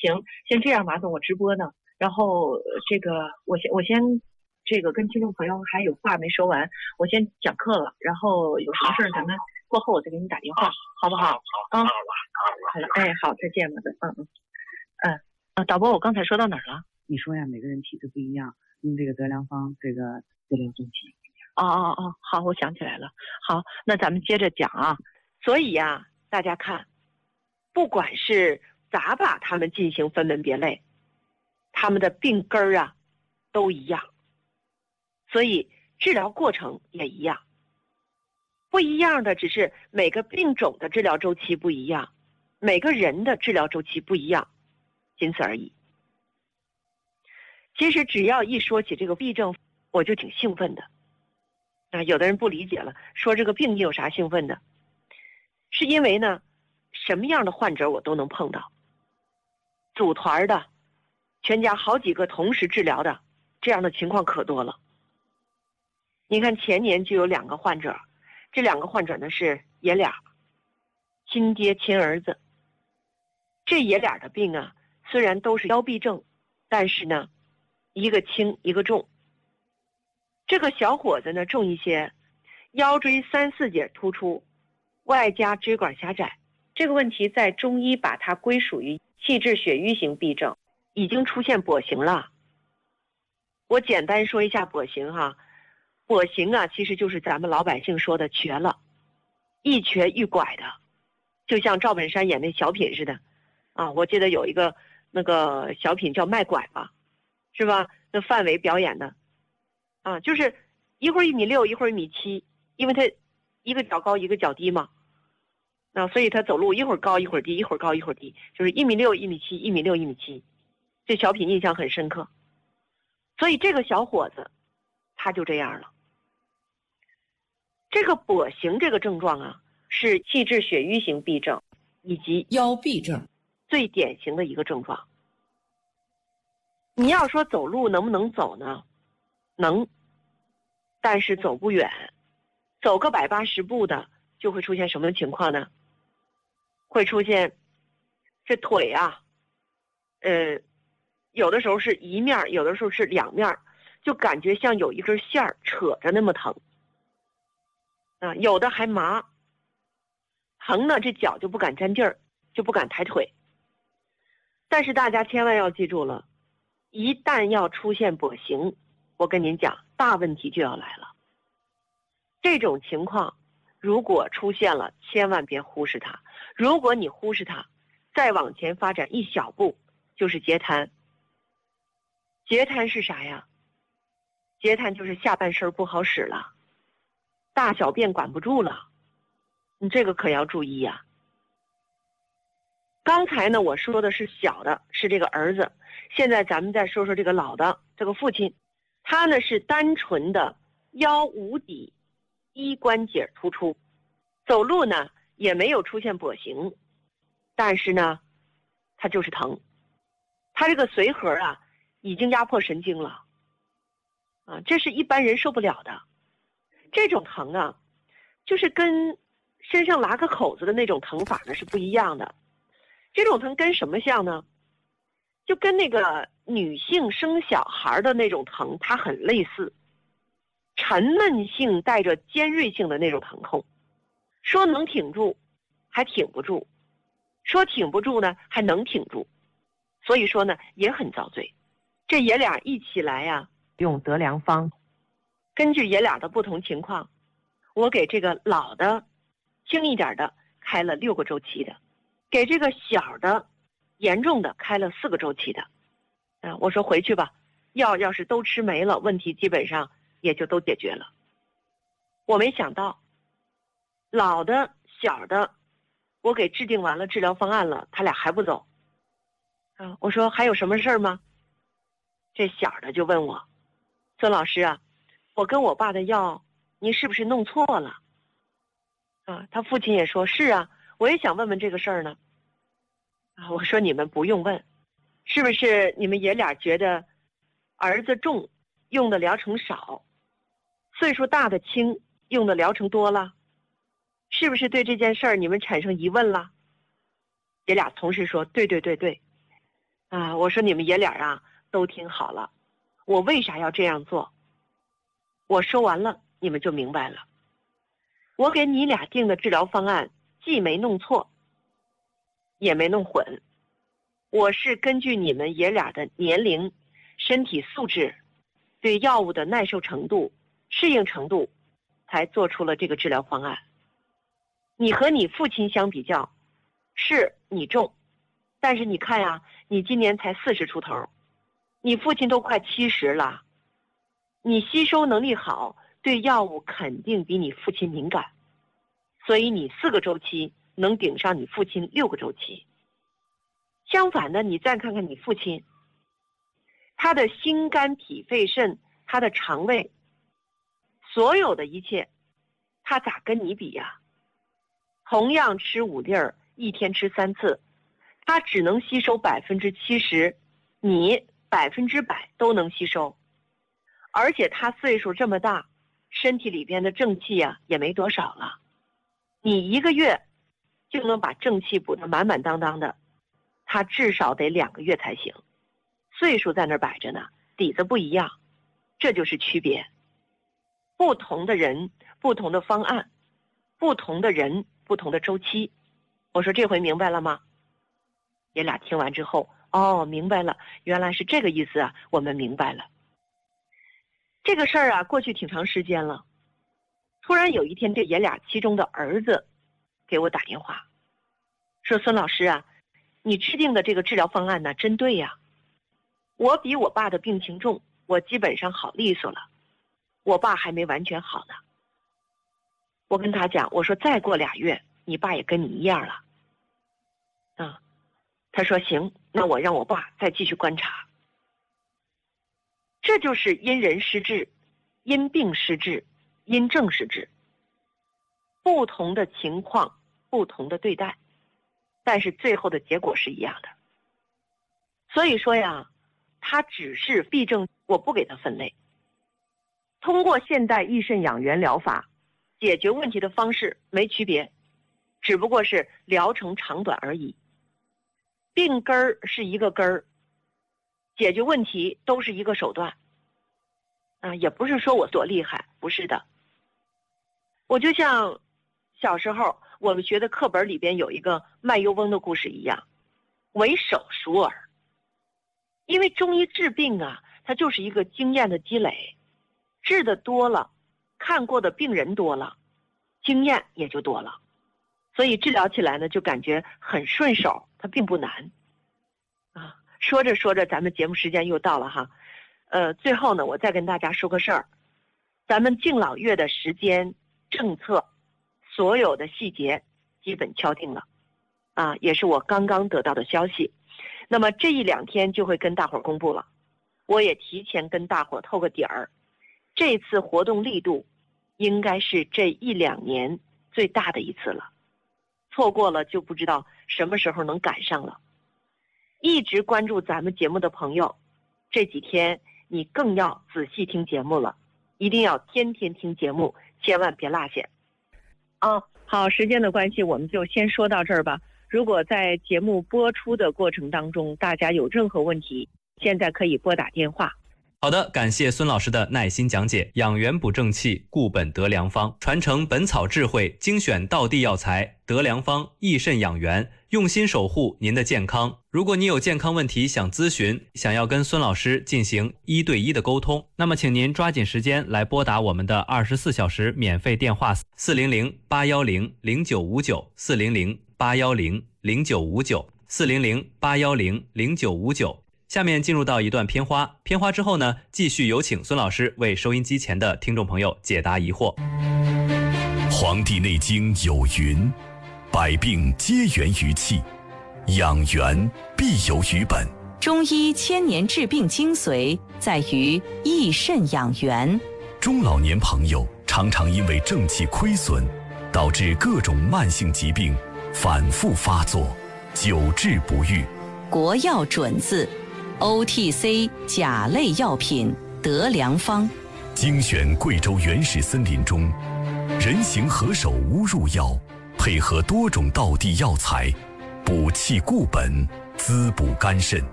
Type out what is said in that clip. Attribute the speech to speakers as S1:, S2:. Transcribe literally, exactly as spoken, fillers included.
S1: 行，先这样，马总，我直播呢，然后这个我先我先这个跟听众朋友还有话没说完，我先讲课了，然后有什么事儿咱们过后我再给你打电话，好不好？啊，好了，哎，好，再见，马总，嗯嗯嗯啊，导播，我刚才说到哪儿了？
S2: 你说呀，每个人体质不一样，用这个德良方这个治疗周期。
S1: 哦哦哦，好，我想起来了。好，那咱们接着讲啊。所以呀、啊，大家看，不管是咋把他们进行分门别类，他们的病根儿啊都一样，所以治疗过程也一样。不一样的只是每个病种的治疗周期不一样，每个人的治疗周期不一样，仅此而已。其实只要一说起这个痹症，我就挺兴奋的。啊，有的人不理解了，说这个病有啥兴奋的？是因为呢，什么样的患者我都能碰到，组团的，全家好几个同时治疗的，这样的情况可多了。你看前年就有两个患者，这两个患者呢是爷俩，亲爹亲儿子。这爷俩的病啊，虽然都是腰痹症，但是呢，一个轻一个重。这个小伙子呢重一些，腰椎三四节突出，外加椎管狭窄。这个问题在中医把它归属于气滞血瘀型痹症，已经出现跛行了。我简单说一下跛行哈，跛行啊其实就是咱们老百姓说的瘸了，一瘸一拐的，就像赵本山演那小品似的啊。我记得有一个那个小品叫卖拐吧，是吧？那范伟表演的啊，就是一会儿一米六，一会儿一米七，因为他一个脚高一个脚低嘛，啊，所以他走路一会儿高一会儿低，一会儿高一会儿低，就是一米六一米七，一米六一米七。这小品印象很深刻。所以这个小伙子他就这样了。这个跛行这个症状啊，是气滞血瘀型痹症以及
S2: 腰痹症
S1: 最典型的一个症状。你要说走路能不能走呢？能，但是走不远，走个百八十步的就会出现什么情况呢？会出现这腿啊，呃，有的时候是一面，有的时候是两面，就感觉像有一根线儿扯着那么疼啊，有的还麻，疼呢这脚就不敢沾地儿，就不敢抬腿。但是大家千万要记住了，一旦要出现跛行，我跟您讲，大问题就要来了。这种情况如果出现了，千万别忽视它。如果你忽视它，再往前发展一小步，就是截瘫。截瘫是啥呀？截瘫就是下半身不好使了，大小便管不住了，你这个可要注意呀。刚才呢我说的是小的，是这个儿子，现在咱们再说说这个老的，这个父亲，他呢是单纯的腰无底，一关节突出，走路呢也没有出现跛行，但是呢他就是疼，他这个髓核啊已经压迫神经了啊，这是一般人受不了的。这种疼啊就是跟身上拉个口子的那种疼法呢是不一样的。这种疼跟什么像呢？就跟那个女性生小孩的那种疼它很类似，沉闷性带着尖锐性的那种疼痛，说能挺住还挺不住，说挺不住呢还能挺住，所以说呢也很遭罪。这爷俩一起来呀、啊，用德良方，根据爷俩的不同情况，我给这个老的轻一点的开了六个周期的，给这个小的严重的开了四个周期的。啊，我说回去吧，药要是都吃没了，问题基本上也就都解决了。我没想到老的小的我给制定完了治疗方案了，他俩还不走啊。我说还有什么事儿吗？这小的就问我，孙老师啊，我跟我爸的药您是不是弄错了啊？他父亲也说是啊，我也想问问这个事儿呢啊。我说你们不用问，是不是你们爷俩觉得儿子重用的疗程少，岁数大的轻用的疗程多了？是不是对这件事儿你们产生疑问了？爷俩同时说对对对对。 啊，我说你们爷俩啊都听好了，我为啥要这样做？我说完了，你们就明白了。我给你俩定的治疗方案既没弄错，也没弄混。我是根据你们爷俩的年龄、身体素质、对药物的耐受程度、适应程度，才做出了这个治疗方案。你和你父亲相比较，是你重，但是你看呀、啊，你今年才四十出头，你父亲都快七十了，你吸收能力好，对药物肯定比你父亲敏感，所以你四个周期能顶上你父亲六个周期。相反的，你再看看你父亲，他的心肝脾肺肾，他的肠胃，所有的一切，他咋跟你比呀？同样吃五粒儿，一天吃三次，他只能吸收百分之七十，你百分之百都能吸收。而且他岁数这么大，身体里边的正气啊也没多少了，你一个月就能把正气补得满满当当的，他至少得两个月才行。岁数在那儿摆着呢，底子不一样，这就是区别。不同的人，不同的方案，不同的人，不同的周期。我说这回明白了吗？爷俩听完之后，哦，明白了，原来是这个意思啊，我们明白了。这个事儿啊，过去挺长时间了。突然有一天，这爷俩其中的儿子给我打电话，说孙老师啊，你制定的这个治疗方案呢，真对呀。我比我爸的病情重，我基本上好利索了，我爸还没完全好呢。我跟他讲，我说再过俩月，你爸也跟你一样了。啊，他说行，那我让我爸再继续观察。这就是因人施治，因病施治，因症施治。不同的情况，不同的对待，但是最后的结果是一样的。所以说呀，他只是痹症，我不给他分类。通过现代益肾养元疗法，解决问题的方式没区别，只不过是疗程长短而已。病根儿是一个根儿，解决问题都是一个手段。啊，也不是说我多厉害，不是的。我就像小时候我们学的课本里边有一个卖油翁的故事一样，为手熟耳。因为中医治病啊，它就是一个经验的积累，治的多了，看过的病人多了，经验也就多了，所以治疗起来呢就感觉很顺手，它并不难。啊，说着说着咱们节目时间又到了哈，呃，最后呢我再跟大家说个事儿，咱们敬老院的时间、政策，所有的细节基本敲定了，啊，也是我刚刚得到的消息。那么这一两天就会跟大伙儿公布了，我也提前跟大伙儿透个底儿，这次活动力度应该是这一两年最大的一次了，错过了就不知道什么时候能赶上了。一直关注咱们节目的朋友，这几天你更要仔细听节目了，一定要天天听节目，千万别落下。哦，好，时间的关系我们就先说到这儿吧。如果在节目播出的过程当中，大家有任何问题，现在可以拨打电话。
S3: 好的，感谢孙老师的耐心讲解。养元补正气，固本得良方，传承本草智慧，精选道地药材，得良方益肾养元，用心守护您的健康。如果你有健康问题想咨询，想要跟孙老师进行一对一的沟通，那么请您抓紧时间来拨打我们的二十四小时免费电话四零零八幺零零九五九四零零八幺零零九五九四零零八幺零零九五九。下面进入到一段片花，片花之后呢，继续有请孙老师为收音机前的听众朋友解答疑惑。
S4: 《黄帝内经》有云：百病皆源于气，养元必有于本。
S5: 中医千年治病精髓在于益肾养元。
S4: 中老年朋友常常因为正气亏损，导致各种慢性疾病反复发作，久治不愈。
S5: 国药准字O T C 甲类药品得良方，
S4: 精选贵州原始森林中人形何首乌入药，配合多种道地药材，补气固本，滋补肝肾。